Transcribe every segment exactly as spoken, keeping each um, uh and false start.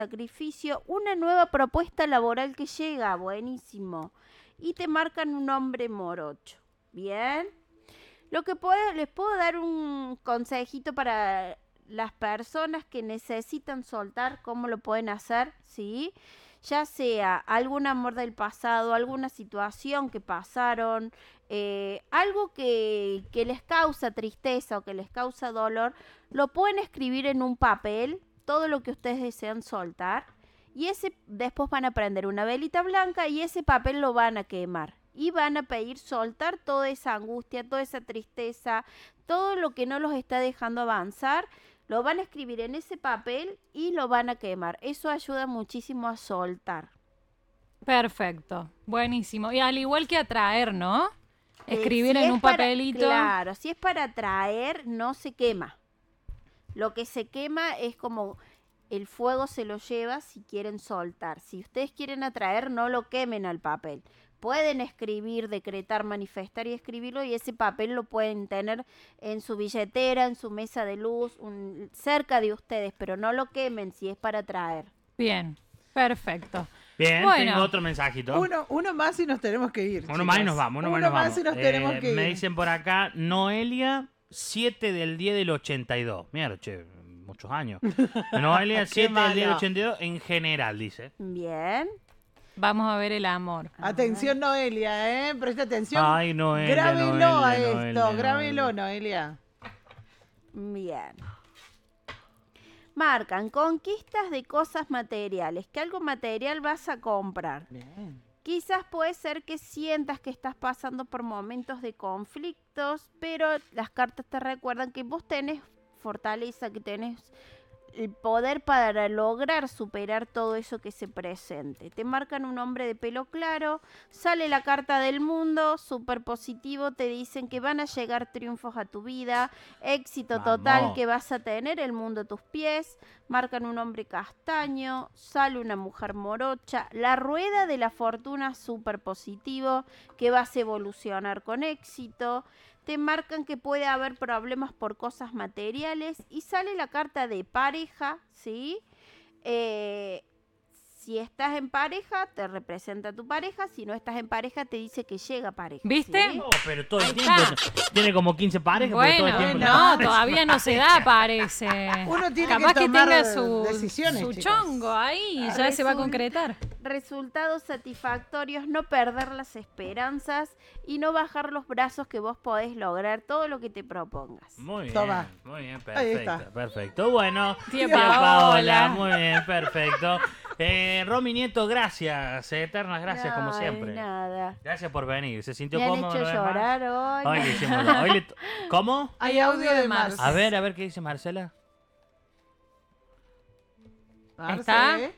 sacrificio, una nueva propuesta laboral que llega, buenísimo. Y te marcan un hombre morocho. Bien. Lo que puedo, les puedo dar un consejito para las personas que necesitan soltar, cómo lo pueden hacer, ¿sí? Ya sea algún amor del pasado, alguna situación que pasaron, eh, algo que, que les causa tristeza o que les causa dolor, lo pueden escribir en un papel, todo lo que ustedes desean soltar, y ese después van a prender una velita blanca y ese papel lo van a quemar. Y van a pedir soltar toda esa angustia, toda esa tristeza, todo lo que no los está dejando avanzar, lo van a escribir en ese papel y lo van a quemar. Eso ayuda muchísimo a soltar. Perfecto, buenísimo. Y al igual que atraer, ¿no? Escribir eh, si en un para, papelito. Claro, si es para atraer, no se quema. Lo que se quema es como el fuego se lo lleva si quieren soltar. Si ustedes quieren atraer, no lo quemen al papel. Pueden escribir, decretar, manifestar y escribirlo y ese papel lo pueden tener en su billetera, en su mesa de luz, un, cerca de ustedes, pero no lo quemen si es para traer. Bien, perfecto. Bien, bueno, tengo otro mensajito. Uno, uno más y nos tenemos que ir. Uno chicos. más y nos vamos. Uno, uno más, y nos más vamos. y nos Eh, tenemos que ir. Me dicen por acá, Noelia, siete del diez del ochenta y dos. Mira, che, muchos años. Noelia, siete del diez del ochenta y dos en general, dice. Bien. Vamos a ver el amor. Atención, Noelia, ¿eh? Presta atención. Ay, Noelia, Grábelo Noelia, a esto, Noelia, grábelo, Noelia. Bien. Marcan conquistas de cosas materiales, que algo material vas a comprar. Bien. Quizás puede ser que sientas que estás pasando por momentos de conflictos, pero las cartas te recuerdan que vos tenés fortaleza, que tenés el poder para lograr superar todo eso que se presente. Te marcan un hombre de pelo claro, sale la carta del mundo, súper positivo, te dicen que van a llegar triunfos a tu vida, éxito Vamos. total que vas a tener, el mundo a tus pies. Marcan un hombre castaño, sale una mujer morocha, la rueda de la fortuna súper positivo, que vas a evolucionar con éxito. Te marcan que puede haber problemas por cosas materiales y sale la carta de pareja, ¿sí? Eh, si estás en pareja, te representa tu pareja. Si no estás en pareja, te dice que llega pareja. ¿Viste? ¿sí? No, pero todo el Ahí tiempo. está. Tiene como quince parejas. porque todo el Bueno, tiempo no, la- todavía no se da, parece. Uno tiene Capaz que que, tomar tenga su, decisiones, su chicos. chongo ahí y ya se va a Resul- concretar. Resultados satisfactorios, no perder las esperanzas y no bajar los brazos, que vos podés lograr todo lo que te propongas. Muy bien, Toma. muy bien, Ahí perfecto, está. perfecto. Bueno, Tía tía Paola. muy bien, perfecto. Eh, Romy Nieto, gracias, eh, eternas gracias como No, siempre. de nada. Gracias por venir, se sintió Me han cómodo. hecho una vez más? llorar hoy. Hoy le hicimos lo- hoy le to- ¿Cómo? Hay audio de Marce. A ver, a ver qué dice Marcela. Marce, ¿Está? ¿eh?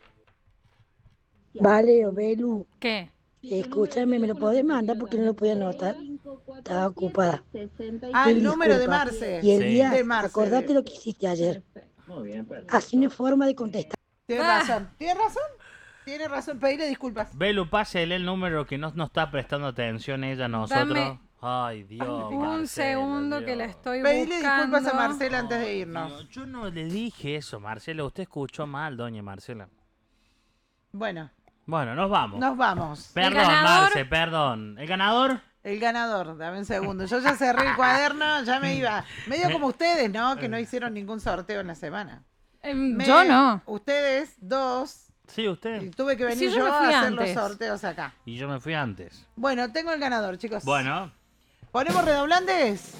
Vale, Belu, ¿Qué? escúchame, ¿me lo podés mandar porque no lo podía anotar? Estaba ocupada. Ah, el Mil número de disculpas. Marce. Y el Sí. día, De Marce. acordate lo que hiciste ayer. Así no hay forma de contestar. Tienes Ah. razón. ¿Tienes razón? Tienes razón. Pedirle disculpas. Belu, pásele el número que no nos está prestando atención ella a nosotros. Dame Ay, Dios. Un Marcela, segundo Dios. que la estoy Pedirle buscando. disculpas a Marcela antes de irnos. Dios, yo no le dije eso, Marcela. Usted escuchó mal, doña Marcela. Bueno, Bueno, nos vamos. nos vamos. Perdón, ganador? Marce, perdón. ¿El ganador? El ganador, dame un segundo. Yo ya cerré el cuaderno, ya me iba. Medio como ustedes, ¿no? Que no hicieron ningún sorteo en la semana. Em, Me- Yo no. Ustedes, dos. Sí, Y usted. tuve que venir Sí, yo yo me a fui hacer antes. los sorteos acá. Y yo me fui antes. Bueno, tengo el ganador, chicos. Bueno, ¿Ponemos redoblantes?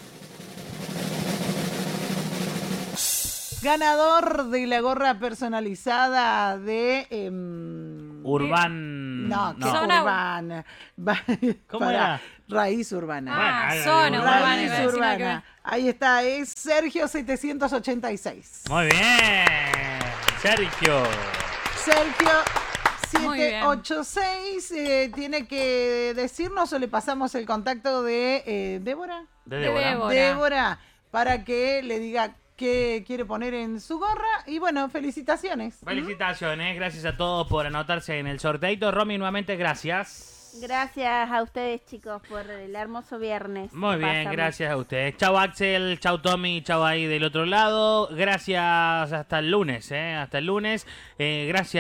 Ganador de la gorra personalizada de... em, Urban. no, que Zona- urbana. Va- ¿Cómo para era? Raíz urbana. Ah, Bueno, zona urbana, urbana. Raíz iba a decir nada que urbana. Ahí está, es Sergio setecientos ochenta y seis. Muy bien. Sergio. Sergio Muy bien. siete ocho seis, eh, tiene que decirnos o le pasamos el contacto de eh, Débora. De De Débora. Débora. Débora, para que le diga qué quiere poner en su gorra. Y bueno, felicitaciones. Felicitaciones, gracias a todos por anotarse en el sorteito. Romy, nuevamente gracias. Gracias a ustedes, chicos, por el hermoso viernes. Muy que bien, pasamos. gracias a ustedes. Chau Axel, chau Tommy, chau ahí del otro lado. Gracias, hasta el lunes, ¿eh? Hasta el lunes. Eh, gracias.